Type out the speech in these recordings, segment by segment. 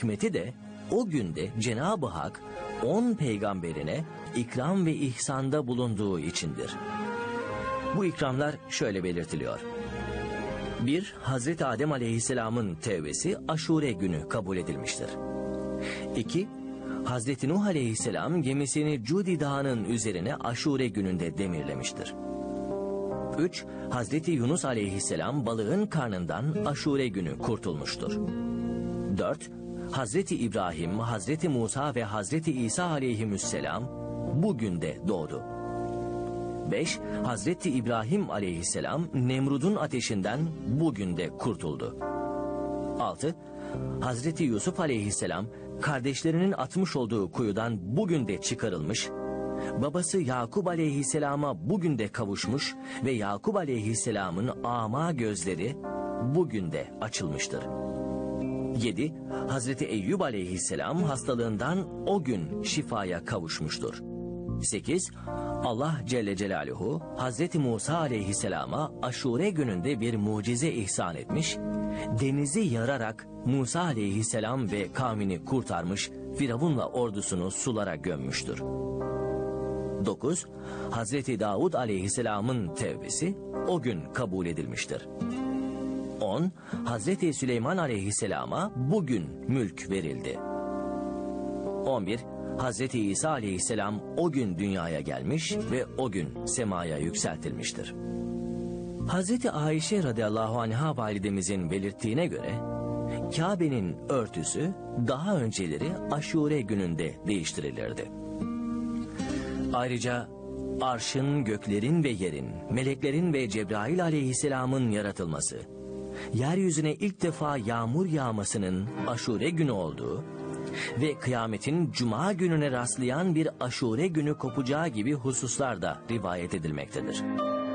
hikmeti de o günde Cenab-ı Hak 10 peygamberine ikram ve ihsanda bulunduğu içindir. Bu ikramlar şöyle belirtiliyor. 1. Hazreti Adem Aleyhisselam'ın tevbesi Aşure günü kabul edilmiştir. 2. Hazreti Nuh Aleyhisselam gemisini Cudi Dağı'nın üzerine Aşure gününde demirlemiştir. 3. Hazreti Yunus Aleyhisselam balığın karnından Aşure günü kurtulmuştur. 4. Hazreti İbrahim, Hazreti Musa ve Hazreti İsa Aleyhisselam bu günde doğdu. 5. Hazreti İbrahim Aleyhisselam Nemrud'un ateşinden bu günde kurtuldu. 6. Hazreti Yusuf Aleyhisselam kardeşlerinin atmış olduğu kuyudan bugün de çıkarılmış, babası Yakup Aleyhisselam'a bugün de kavuşmuş ve Yakup Aleyhisselam'ın ama gözleri bugün de açılmıştır. 7. Hazreti Eyyub Aleyhisselam hastalığından o gün şifaya kavuşmuştur. 8. Allah Celle Celaluhu Hazreti Musa Aleyhisselam'a Aşure gününde bir mucize ihsan etmiş, denizi yararak Musa Aleyhisselam ve kavmini kurtarmış, Firavun'la ordusunu sulara gömmüştür. 9. Hazreti Davud Aleyhisselam'ın tevbesi o gün kabul edilmiştir. 10. Hazreti Süleyman Aleyhisselam'a bugün mülk verildi. 11. Hazreti İsa Aleyhisselam o gün dünyaya gelmiş ve o gün semaya yükseltilmiştir. Hazreti Ayşe radıyallahu anha validemizin belirttiğine göre, Kabe'nin örtüsü daha önceleri Aşure gününde değiştirilirdi. Ayrıca arşın, göklerin ve yerin, meleklerin ve Cebrail Aleyhisselam'ın yaratılması, yeryüzüne ilk defa yağmur yağmasının Aşure günü olduğu ve kıyametin Cuma gününe rastlayan bir Aşure günü kopacağı gibi hususlar da rivayet edilmektedir.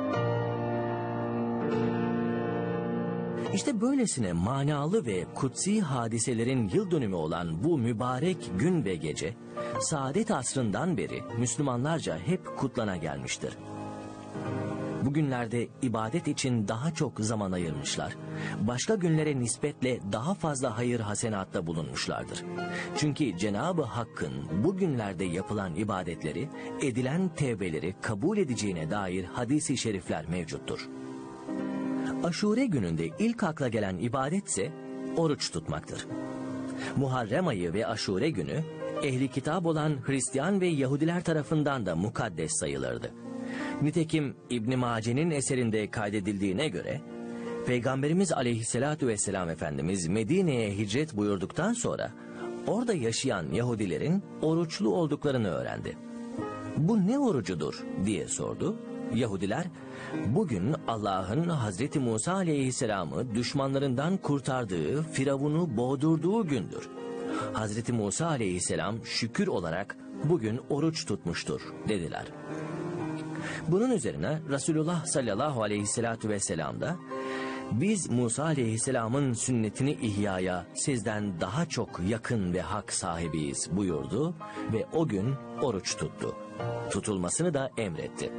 İşte böylesine manalı ve kutsi hadiselerin yıl dönümü olan bu mübarek gün ve gece, saadet asrından beri Müslümanlarca hep kutlana gelmiştir. Bugünlerde ibadet için daha çok zaman ayırmışlar, başka günlere nispetle daha fazla hayır hasenatta bulunmuşlardır. Çünkü Cenab-ı Hakk'ın bu günlerde yapılan ibadetleri, edilen tevbeleri kabul edeceğine dair hadis-i şerifler mevcuttur. Aşure gününde ilk akla gelen ibadetse oruç tutmaktır. Muharrem ayı ve Aşure günü ehli kitap olan Hristiyan ve Yahudiler tarafından da mukaddes sayılırdı. Nitekim İbn-i Mace'nin eserinde kaydedildiğine göre, Peygamberimiz Aleyhisselatü Vesselam Efendimiz Medine'ye hicret buyurduktan sonra orada yaşayan Yahudilerin oruçlu olduklarını öğrendi. Bu ne orucudur diye sordu. Yahudiler, bugün Allah'ın Hazreti Musa Aleyhisselam'ı düşmanlarından kurtardığı, Firavun'u boğdurduğu gündür. Hazreti Musa Aleyhisselam şükür olarak bugün oruç tutmuştur dediler. Bunun üzerine Resulullah sallallahu aleyhissalatu vesselam da, biz Musa Aleyhisselam'ın sünnetini ihyaya sizden daha çok yakın ve hak sahibiyiz buyurdu ve o gün oruç tuttu. Tutulmasını da emretti.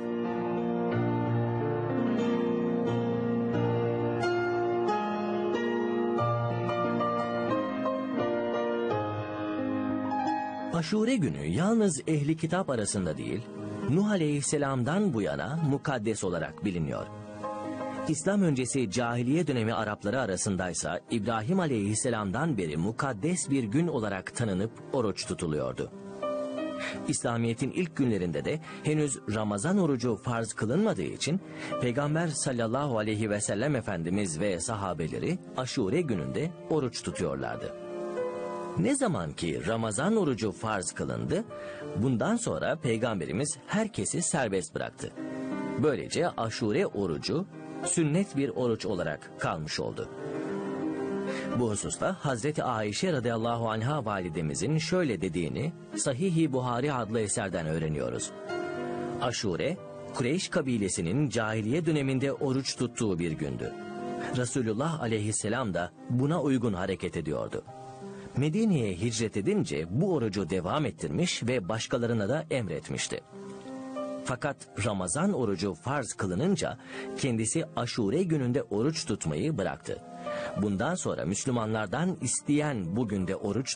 Aşure günü yalnız ehli kitap arasında değil, Nuh Aleyhisselam'dan bu yana mukaddes olarak biliniyor. İslam öncesi cahiliye dönemi Arapları arasındaysa İbrahim Aleyhisselam'dan beri mukaddes bir gün olarak tanınıp oruç tutuluyordu. İslamiyet'in ilk günlerinde de henüz Ramazan orucu farz kılınmadığı için Peygamber sallallahu aleyhi ve sellem Efendimiz ve sahabeleri Aşure gününde oruç tutuyorlardı. Ne zaman ki Ramazan orucu farz kılındı, bundan sonra Peygamberimiz herkesi serbest bıraktı. Böylece Aşure orucu sünnet bir oruç olarak kalmış oldu. Bu hususta Hazreti Ayşe radıyallahu anha validemizin şöyle dediğini Sahih-i Buhari adlı eserden öğreniyoruz. Aşure, Kureyş kabilesinin cahiliye döneminde oruç tuttuğu bir gündü. Resulullah aleyhisselam da buna uygun hareket ediyordu. Medine'ye hicret edince bu orucu devam ettirmiş ve başkalarına da emretmişti. Fakat Ramazan orucu farz kılınınca kendisi Aşure gününde oruç tutmayı bıraktı. Bundan sonra Müslümanlardan isteyen bugün de oruç